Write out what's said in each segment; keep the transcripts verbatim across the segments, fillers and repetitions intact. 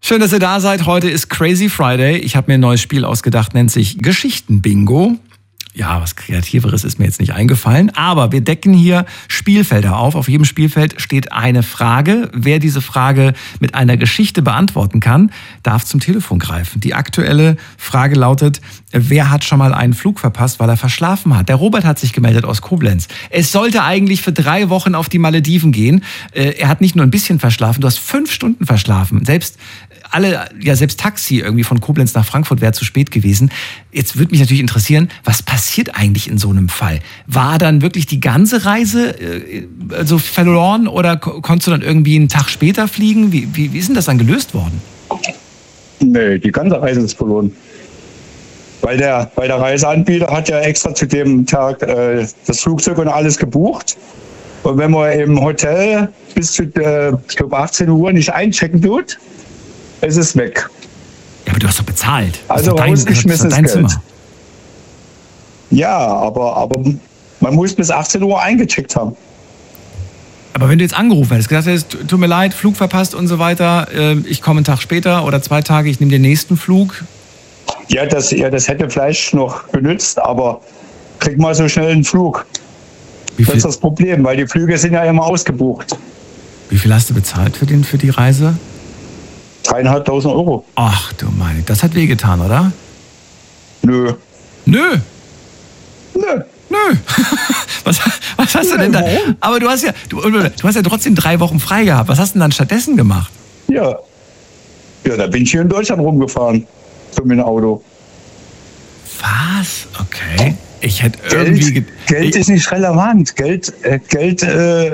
Schön, dass ihr da seid. Heute ist Crazy Friday. Ich habe mir ein neues Spiel ausgedacht, nennt sich Geschichten-Bingo. Ja, was Kreativeres ist mir jetzt nicht eingefallen. Aber wir decken hier Spielfelder auf. Auf jedem Spielfeld steht eine Frage. Wer diese Frage mit einer Geschichte beantworten kann, darf zum Telefon greifen. Die aktuelle Frage lautet, wer hat schon mal einen Flug verpasst, weil er verschlafen hat? Der Robert hat sich gemeldet aus Koblenz. Es sollte eigentlich für drei Wochen auf die Malediven gehen. Er hat nicht nur ein bisschen verschlafen, du hast fünf Stunden verschlafen. Selbst alle, ja selbst Taxi irgendwie von Koblenz nach Frankfurt wäre zu spät gewesen. Jetzt würde mich natürlich interessieren, was passiert eigentlich in so einem Fall? War dann wirklich die ganze Reise äh, also verloren oder ko- konntest du dann irgendwie einen Tag später fliegen? Wie, wie, wie ist denn das dann gelöst worden? Nee, die ganze Reise ist verloren. Weil der, weil der Reiseanbieter hat ja extra zu dem Tag äh, das Flugzeug und alles gebucht. Und wenn man im Hotel bis zu äh, ich glaube achtzehn Uhr nicht einchecken tut, ist es weg. Ja, aber du hast doch bezahlt. Das Also ist doch dein, rausgeschmissenes dein Geld. Zimmer. Ja, aber, aber man muss bis achtzehn Uhr eingecheckt haben. Aber wenn du jetzt angerufen hättest, gesagt hättest, tut mir leid, Flug verpasst und so weiter, äh, ich komme einen Tag später oder zwei Tage, ich nehme den nächsten Flug. Ja, das, ja, das hätte vielleicht noch benutzt, aber krieg mal so schnell einen Flug. Wie Das viel, ist das Problem, weil die Flüge sind ja immer ausgebucht. wie viel hast du bezahlt für, den, für die Reise? Dreieinhalbtausend Euro. Ach du meine, das hat wehgetan, oder? Nö. Nö. Nö. Nö. Was, was hast du denn da? Warum? Aber du hast ja, du, du hast ja trotzdem drei Wochen frei gehabt. Was hast du denn dann stattdessen gemacht? Ja. Ja, da bin ich hier in Deutschland rumgefahren. So mit dem Auto. Was? Okay. Ich hätte irgendwie... Geld, ge- Geld ich, ist nicht relevant. Geld, äh, Geld, äh,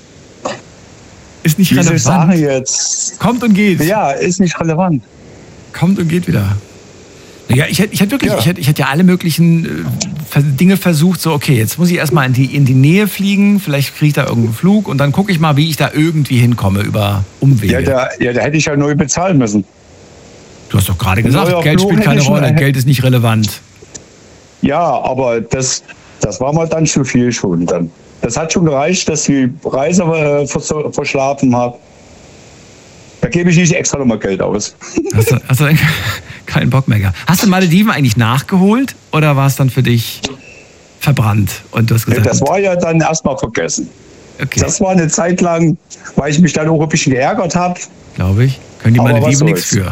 ist nicht wie soll ich sagen relevant. jetzt? Kommt und geht. Ja, ist nicht relevant. Kommt und geht wieder. Ja, ich hätte, ich hätte wirklich, Ja. ich hätte, ich hätte ja alle möglichen äh, Ver- Dinge versucht, so okay, jetzt muss ich erstmal in die, in die Nähe fliegen, vielleicht kriege ich da irgendeinen Flug und dann gucke ich mal, wie ich da irgendwie hinkomme über Umwege. Ja, da, ja, da hätte ich ja neu bezahlen müssen. Du hast doch gerade gesagt, Neuer Geld Flug spielt hätte keine ich schon- Rolle, Geld ist nicht relevant. Ja, aber das, das war mal dann zu viel schon. Dann. Das hat schon gereicht, dass ich die Reise äh, vers verschlafen habe. Da gebe ich nicht extra nochmal Geld aus. Hast du, hast du denn keinen Bock mehr gehabt? Hast du Malediven eigentlich nachgeholt oder war es dann für dich verbrannt? Und du hast gesagt, Das war ja dann erstmal vergessen. okay, Das war eine Zeit lang, weil ich mich dann auch ein bisschen geärgert habe. glaube ich, können die Aber was Malediven nichts soll's? für.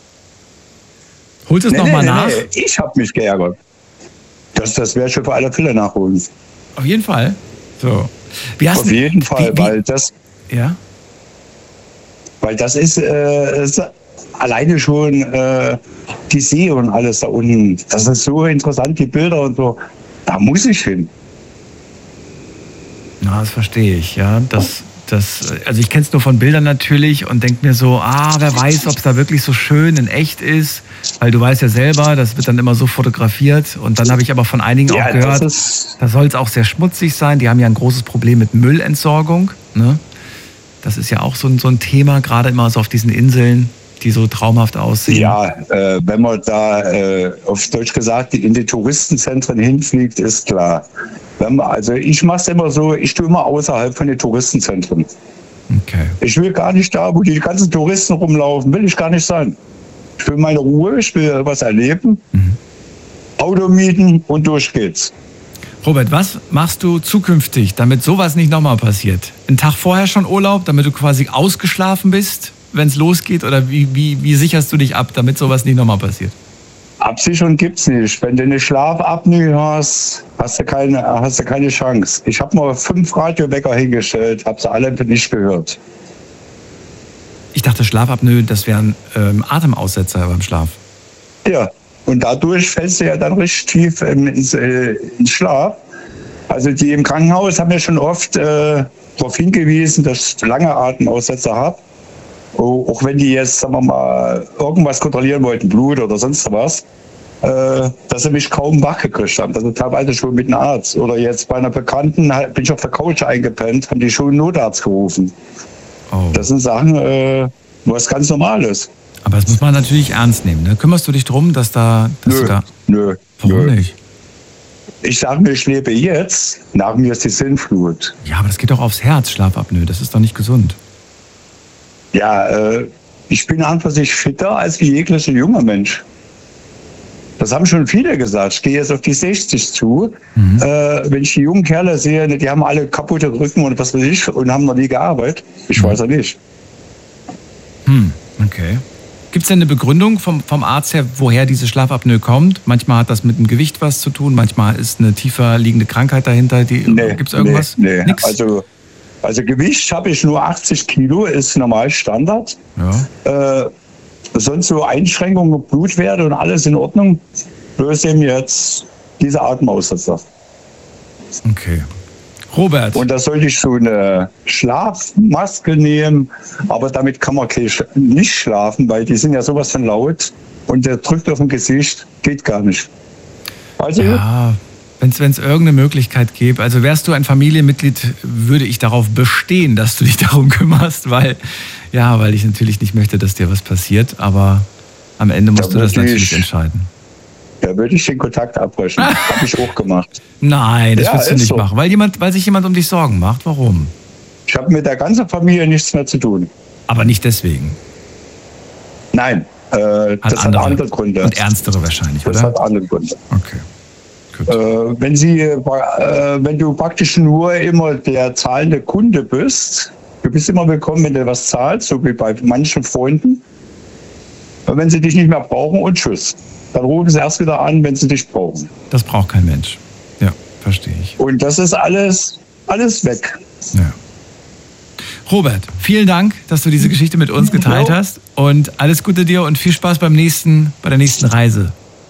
Holt es Nee, nochmal nee, nee, nach? nee, ich habe mich geärgert. Das, das wäre schon für alle Fälle nachholen. Auf jeden Fall. So. Wie hast Auf du- jeden Fall, wie, wie, weil das, ja? weil das ist, äh, ist alleine schon äh, die See und alles da unten. Das ist so interessant, die Bilder und so. Da muss ich hin. Na, das verstehe ich, ja. Das, das, also ich kenne es nur von Bildern natürlich und denke mir so, ah, wer weiß, ob es da wirklich so schön in echt ist. Weil du weißt ja selber, das wird dann immer so fotografiert. Und dann habe ich aber von einigen auch gehört, das ist, da soll es auch sehr schmutzig sein. Die haben ja ein großes Problem mit Müllentsorgung. Ne? Das ist ja auch so ein, so ein Thema, gerade immer so auf diesen Inseln, die so traumhaft aussehen. ja, äh, wenn man da äh, auf Deutsch gesagt in die Touristenzentren hinfliegt, ist klar. Wenn man, also ich mache es immer so, ich tue immer außerhalb von den Touristenzentren. Okay. Ich will gar nicht da, wo die ganzen Touristen rumlaufen, will ich gar nicht sein. Ich will meine Ruhe, ich will was erleben, Mhm. Auto mieten und durch geht's. Robert, was machst du zukünftig, damit sowas nicht nochmal passiert? Einen Tag vorher schon Urlaub, damit du quasi ausgeschlafen bist, wenn es losgeht? Oder wie, wie, wie sicherst du dich ab, damit sowas nicht nochmal passiert? Absicherung gibt's nicht. Wenn du eine Schlafapnoe hast, hast du keine, hast du keine Chance. Ich habe mal fünf Radiowecker hingestellt, habe sie alle nicht gehört. Ich dachte, Schlafapnoe, das wären ähm, Atemaussetzer beim Schlaf. Ja, und dadurch fällst du ja dann richtig tief ähm, ins, äh, ins Schlaf. Also die im Krankenhaus haben ja schon oft äh, darauf hingewiesen, dass ich lange Atemaussetzer habe. Oh, auch wenn die jetzt, sagen wir mal, irgendwas kontrollieren wollten, Blut oder sonst was, äh, dass sie mich kaum wach gekriegt haben. Das ist teilweise schon mit einem Arzt. Oder jetzt bei einer Bekannten halt, bin ich auf der Couch eingepennt, haben die schon einen Notarzt gerufen. Oh. Das sind Sachen, äh, was ganz Normales. Aber das muss man natürlich ernst nehmen. Ne? Kümmerst du dich drum, dass da... Dass du Nö, da nö, warum nö. nicht? Ich sage mir, ich lebe jetzt, nach mir ist die Sinnflut. Ja, aber das geht doch aufs Herz, Schlafapnoe. Das ist doch nicht gesund. Ja, äh, ich bin an und für sich fitter als jeglicher junger Mensch. Das haben schon viele gesagt. Ich gehe jetzt auf die sechzig zu. Mhm. Äh, wenn ich die jungen Kerle sehe, die haben alle kaputte Rücken und was weiß ich und haben noch nie gearbeitet. Ich mhm. weiß ja nicht. Hm, okay. Gibt es denn eine Begründung vom, vom Arzt her, woher diese Schlafapnoe kommt? Manchmal hat das mit dem Gewicht was zu tun, manchmal ist eine tiefer liegende Krankheit dahinter. Die, nee, gibt es irgendwas? Nee, nee. Nix? Also, also Gewicht habe ich nur achtzig Kilo, ist normal Standard. Ja. Äh, sonst so Einschränkungen, Blutwerte und alles in Ordnung. Bloß eben jetzt diese Atemaussetzer. Okay. Robert. Und da sollte ich so eine Schlafmaske nehmen, aber damit kann man nicht schlafen, weil die sind ja sowas von laut und der drückt auf dem Gesicht, geht gar nicht. Also ja, wenn es irgendeine Möglichkeit gäbe, also wärst du ein Familienmitglied, würde ich darauf bestehen, dass du dich darum kümmerst, weil, ja, weil ich natürlich nicht möchte, dass dir was passiert, aber am Ende musst da du das natürlich ich, entscheiden. Da würde ich den Kontakt abbrechen. Habe ich auch gemacht. Nein, das ja, willst du nicht so. machen. Weil, jemand, weil sich jemand um dich Sorgen macht. Warum? Ich habe mit der ganzen Familie nichts mehr zu tun. Aber nicht deswegen? Nein, äh, hat das andere, hat andere Gründe. Und ernstere wahrscheinlich, das oder? Das hat andere Gründe. Okay. Äh, wenn, Sie, äh, wenn du praktisch nur immer der zahlende Kunde bist, du bist immer willkommen, wenn du was zahlst, so wie bei manchen Freunden. Wenn sie dich nicht mehr brauchen und tschüss. Dann rufen sie erst wieder an, wenn sie dich brauchen. Das braucht kein Mensch. Ja, verstehe ich. Und das ist alles, alles weg. Ja. Robert, vielen Dank, dass du diese Geschichte mit uns geteilt ja. hast. Und alles Gute dir und viel Spaß beim nächsten, bei der nächsten Reise.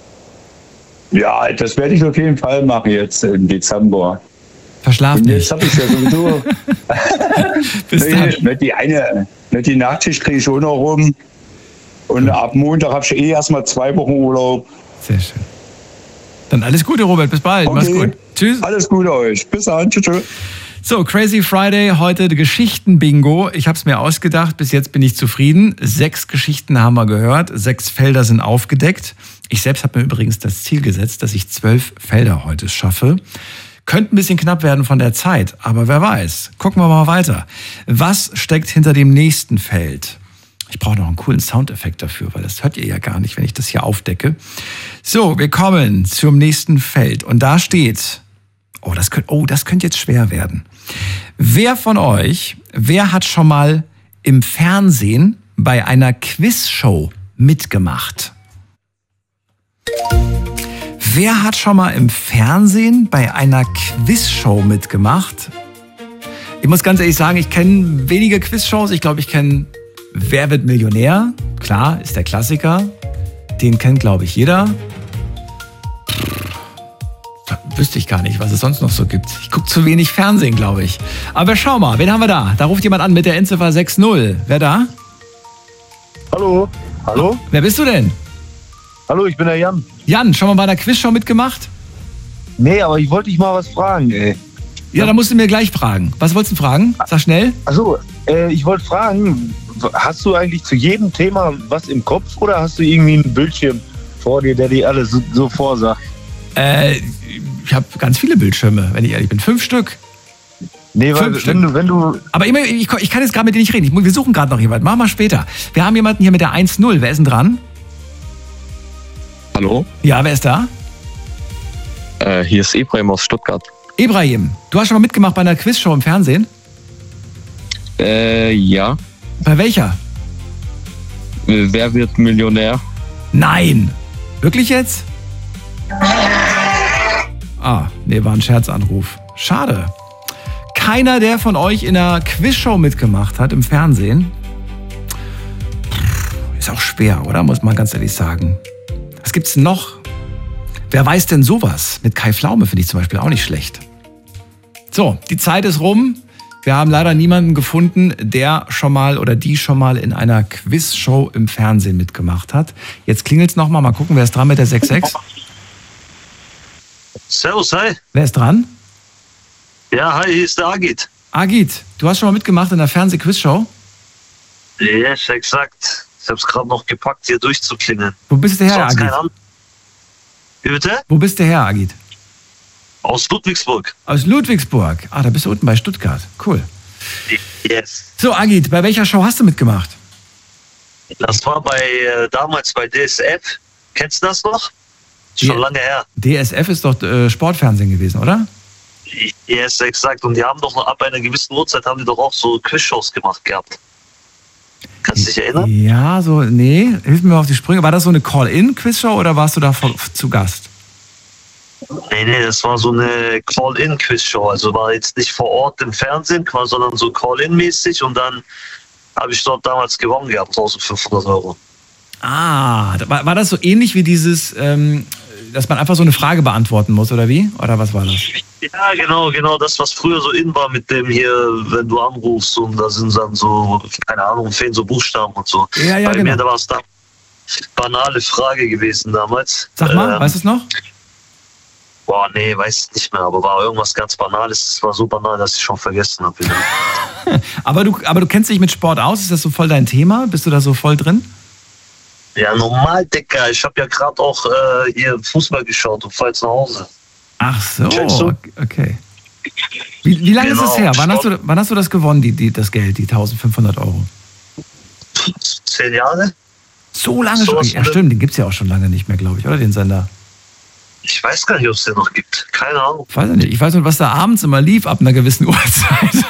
Ja, das werde ich auf jeden Fall machen jetzt im Dezember. Verschlaf und nicht. Jetzt habe ich ja sowieso... Bis dann. Nicht die eine, nicht die Nachtschicht kriege ich auch noch rum. Und ja. ab Montag habe ich eh erstmal zwei Wochen Urlaub. Sehr schön. Dann alles Gute, Robert. Bis bald. Okay. Mach's gut. Tschüss. Alles Gute euch. Bis dann. Tschüss. Tschüss. So, Crazy Friday, heute Geschichten-Bingo. Ich habe es mir ausgedacht. Bis jetzt bin ich zufrieden. Sechs Geschichten haben wir gehört. Sechs Felder sind aufgedeckt. Ich selbst habe mir übrigens das Ziel gesetzt, dass ich zwölf Felder heute schaffe. Könnte ein bisschen knapp werden von der Zeit, aber wer weiß. Gucken wir mal weiter. Was steckt hinter dem nächsten Feld? Ich brauche noch einen coolen Soundeffekt dafür, weil das hört ihr ja gar nicht, wenn ich das hier aufdecke. So, wir kommen zum nächsten Feld. Und da steht, oh, das könnte, oh, das könnte jetzt schwer werden. Wer von euch, wer hat schon mal im Fernsehen bei einer Quizshow mitgemacht? Wer hat schon mal im Fernsehen bei einer Quizshow mitgemacht? Ich muss ganz ehrlich sagen, ich kenne wenige Quizshows. Ich glaube, ich kenne Wer wird Millionär? Klar, ist der Klassiker. Den kennt, glaube ich, jeder. Pff, wüsste ich gar nicht, was es sonst noch so gibt. Ich gucke zu wenig Fernsehen, glaube ich. Aber schau mal, wen haben wir da? Da ruft jemand an mit der Endziffer sechs null. Wer da? Hallo. Hallo? Wer bist du denn? Hallo, ich bin der Jan. Jan, schon mal bei einer Quizshow mitgemacht? Nee, aber ich wollte dich mal was fragen, ey. Ja, da musst du mir gleich fragen. Was wolltest du fragen? Sag schnell. Achso, äh, ich wollte fragen, hast du eigentlich zu jedem Thema was im Kopf oder hast du irgendwie einen Bildschirm vor dir, der dir alles so, so vorsagt? Äh, ich habe ganz viele Bildschirme, wenn ich ehrlich bin. Fünf Stück. Nee, weil Fünf wenn du, wenn du... Aber immer, ich, ich kann jetzt gerade mit dir nicht reden. Ich, wir suchen gerade noch jemanden. Machen wir später. Wir haben jemanden hier mit der eins null. Wer ist denn dran? Hallo? Ja, wer ist da? Äh, hier ist Ibrahim aus Stuttgart. Ibrahim, du hast schon mal mitgemacht bei einer Quizshow im Fernsehen? Äh, ja. Bei welcher? Wer wird Millionär? Nein. Wirklich jetzt? Ah, nee, war ein Scherzanruf. Schade. Keiner, der von euch in einer Quizshow mitgemacht hat im Fernsehen. Ist auch schwer, oder? Muss man ganz ehrlich sagen. Was gibt's noch? Wer weiß denn sowas? Mit Kai Pflaume finde ich zum Beispiel auch nicht schlecht. So, die Zeit ist rum. Wir haben leider niemanden gefunden, der schon mal oder die schon mal in einer Quizshow im Fernsehen mitgemacht hat. Jetzt klingelt's nochmal. Mal gucken, wer ist dran mit der sechs sechs? Servus, hi. Wer ist dran? Ja, hi, hier ist der Agit. Agit, du hast schon mal mitgemacht in der Fernseh-Quizshow? Yes, exakt. Ich hab's gerade noch gepackt, hier durchzuklingeln. Wo bist du her, Agit? Wie bitte? Wo bist du her, Agit? Aus Ludwigsburg. Aus Ludwigsburg. Ah, da bist du unten bei Stuttgart. Cool. Yes. So, Agit, bei welcher Show hast du mitgemacht? Das war bei äh, damals bei D S F. Kennst du das noch? Schon Die- lange her. D S F ist doch äh, Sportfernsehen gewesen, oder? Yes, exakt. Und die haben doch noch ab einer gewissen Uhrzeit haben die doch auch so Quizshows gemacht gehabt. Kannst du dich erinnern? Ja, so, nee, hilf mir mal auf die Sprünge. War das so eine Call-In-Quizshow oder warst du da vor, zu Gast? Nee, nee, das war so eine Call-In-Quizshow. Also war jetzt nicht vor Ort im Fernsehen, quasi, sondern so Call-In-mäßig. Und dann habe ich dort damals gewonnen gehabt, eintausendfünfhundert Euro. Ah, da- war, war das so ähnlich wie dieses, ähm, dass man einfach so eine Frage beantworten muss, oder wie? Oder was war das? Ja, genau, genau das, was früher so in war mit dem hier, wenn du anrufst und da sind dann so, keine Ahnung, fehlen so Buchstaben und so. Ja, ja, Bei genau. mir, da war es da banale Frage gewesen damals. Sag mal, Ähm, weißt du es noch? Boah, nee, weiß nicht mehr, aber war irgendwas ganz Banales. Es war so banal, dass ich schon vergessen habe wieder. Aber du, aber du kennst dich mit Sport aus, ist das so voll dein Thema? Bist du da so voll drin? Ja, normal, Dicker. Ich habe ja gerade auch äh, hier Fußball geschaut und fahr jetzt nach Hause. Ach so, Kennst du? okay. Wie, wie lange Genau, ist es her? Wann hast, Sport. du, wann hast du das gewonnen, die, die, das Geld, die eintausendfünfhundert Euro? Zehn Jahre? So lange So schon? was Ja, mit- stimmt, den gibt es ja auch schon lange nicht mehr, glaube ich, oder den Sender? Ich weiß gar nicht, ob es den noch gibt. Keine Ahnung. Ich weiß ja nicht. Ich weiß nur, was da abends immer lief ab einer gewissen Uhrzeit.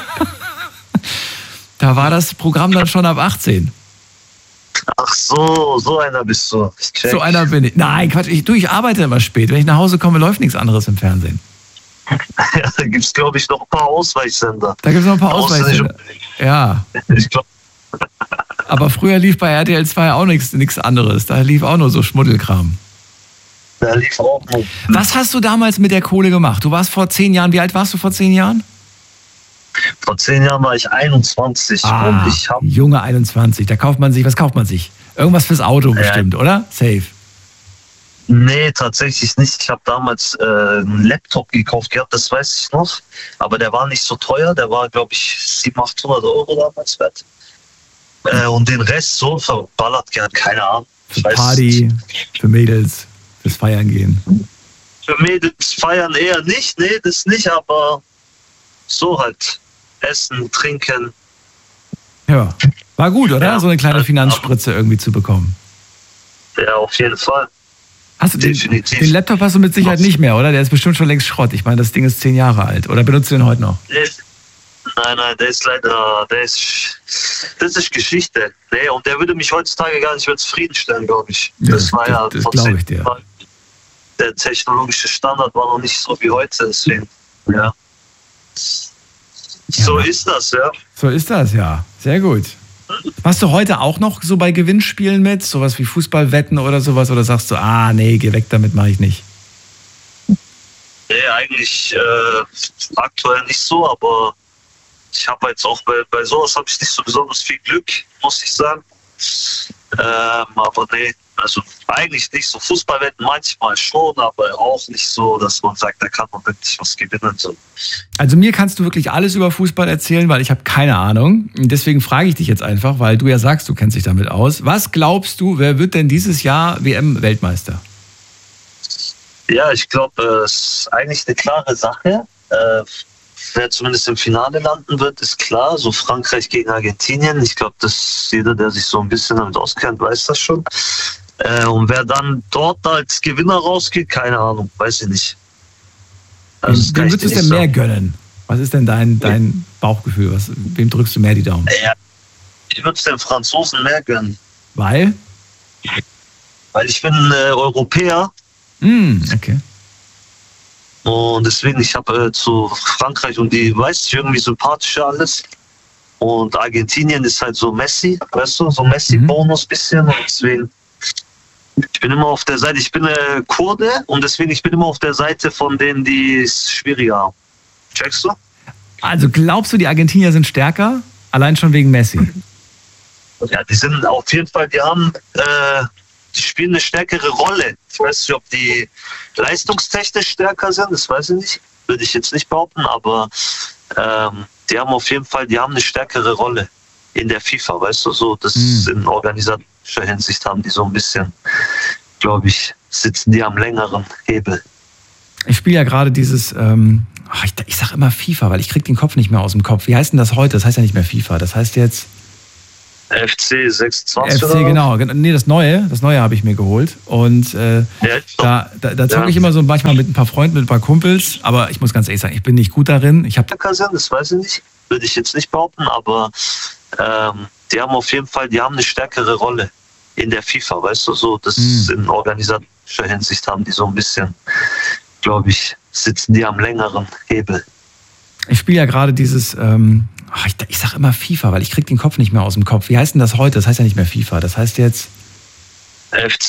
Da war das Programm dann schon ab achtzehn. Ach so, so einer bist du. Ich check. So einer bin ich. Nein, Quatsch, ich, du, ich arbeite immer spät. Wenn ich nach Hause komme, läuft nichts anderes im Fernsehen. Ja, da gibt es, glaube ich, noch ein paar Ausweichsender. Da gibt es noch ein paar Brauchst du nicht Ausweichsender. Ja, Ich glaube, aber früher lief bei R T L zwei auch nichts nichts anderes. Da lief auch nur so Schmuddelkram. da lief auch noch. Was hast du damals mit der Kohle gemacht? Du warst vor zehn Jahren, wie alt warst du vor zehn Jahren? Vor zehn Jahren war ich einundzwanzig und ich habe junge einundzwanzig. Da kauft man sich, was kauft man sich? Irgendwas fürs Auto bestimmt, oder? Safe. Nee, tatsächlich nicht. Ich habe damals äh, einen Laptop gekauft gehabt, das weiß ich noch. Aber der war nicht so teuer. Der war, glaube ich, siebenhundert, achthundert Euro damals wert. Äh, und den Rest so verballert gehabt, keine Ahnung. Für Ich weiß Party, nicht. für Mädels, fürs Feiern gehen. Für Mädels feiern eher nicht. Nee, das nicht, aber so halt. Essen, trinken. Ja, war gut, oder? Ja. So eine kleine Finanzspritze irgendwie zu bekommen. Ja, auf jeden Fall. Hast du den, Definitiv. den Laptop hast du mit Sicherheit nicht mehr, oder? Der ist bestimmt schon längst Schrott. Ich meine, das Ding ist zehn Jahre alt. Oder benutzt du den heute noch? Der ist, nein, nein, der ist leider, der ist, das ist Geschichte. Nee, und der würde mich heutzutage gar nicht mehr zufriedenstellen, glaube ich. Ja, Das war ja das- das vor glaub zehn ich dir. Jahren. Der technologische Standard war noch nicht so wie heute, deswegen, ja. So Ja. ist das, ja. So ist das, ja. Sehr gut. Machst du heute auch noch so bei Gewinnspielen mit? Sowas wie Fußballwetten oder sowas? Oder sagst du, ah, nee, geh weg, damit mache ich nicht? Nee, eigentlich äh, aktuell nicht so, aber ich habe jetzt auch bei, bei sowas habe ich nicht so besonders viel Glück, muss ich sagen. Ähm, aber nee, also eigentlich nicht so. Fußballwetten manchmal schon, aber auch nicht so, dass man sagt, da kann man wirklich was gewinnen. So. Also mir kannst du wirklich alles über Fußball erzählen, weil ich habe keine Ahnung. Und deswegen frage ich dich jetzt einfach, weil du ja sagst, du kennst dich damit aus. Was glaubst du, wer wird denn dieses Jahr W M-Weltmeister? Ja, ich glaube, es ist eigentlich eine klare Sache. Äh, wer zumindest im Finale landen wird, ist klar. So Frankreich gegen Argentinien. Ich glaube, dass jeder, der sich so ein bisschen damit auskennt, weiß das schon. Äh, und wer dann dort als Gewinner rausgeht, keine Ahnung, weiß ich nicht. Also, das kann Wem ich würdest du dir es nicht denn mehr sagen. gönnen? Was ist denn dein, dein Bauchgefühl? Was, wem drückst du mehr die Daumen? Ja, ich würde es den Franzosen mehr gönnen, Weil? weil ich bin äh, Europäer. Hm, okay. Und deswegen, ich habe äh, zu Frankreich und die weiß ich irgendwie sympathischer alles. Und Argentinien ist halt so Messi, weißt du, so Messi-Bonus bisschen. Und deswegen, ich bin immer auf der Seite, ich bin äh, Kurde und deswegen, ich bin immer auf der Seite von denen, die es schwieriger haben. Checkst du? Also glaubst du, die Argentinier sind stärker? Allein schon wegen Messi. Ja, die sind auf jeden Fall, die haben, äh, die spielen eine stärkere Rolle. Ich weiß nicht, ob die leistungstechnisch stärker sind, das weiß ich nicht. Würde ich jetzt nicht behaupten, aber ähm, die haben auf jeden Fall, die haben eine stärkere Rolle in der FIFA, weißt du, so, das Mhm. in organisatorischer Hinsicht haben die so ein bisschen, glaube ich, sitzen die am längeren Hebel. Ich spiele ja gerade dieses, ähm, ach, ich, ich sag immer FIFA, weil ich krieg den Kopf nicht mehr aus dem Kopf. Wie heißt denn das heute? Das heißt ja nicht mehr FIFA. Das heißt jetzt F C sechsundzwanzig. F C, genau. Nee, das Neue, das Neue habe ich mir geholt. Und äh, ja, da, da, da zocke ja. ich immer so manchmal mit ein paar Freunden, mit ein paar Kumpels. Aber ich muss ganz ehrlich sagen, ich bin nicht gut darin. Ich hab kann sein, das weiß ich nicht. Würde ich jetzt nicht behaupten, aber ähm, die haben auf jeden Fall, die haben eine stärkere Rolle in der FIFA, weißt du, so, das hm. in organisatorischer Hinsicht haben die so ein bisschen, glaube ich, sitzen die am längeren Hebel. Ich spiele ja gerade dieses, ähm, ach, ich, ich sag immer FIFA, weil ich krieg den Kopf nicht mehr aus dem Kopf. Wie heißt denn das heute? Das heißt ja nicht mehr FIFA, das heißt jetzt F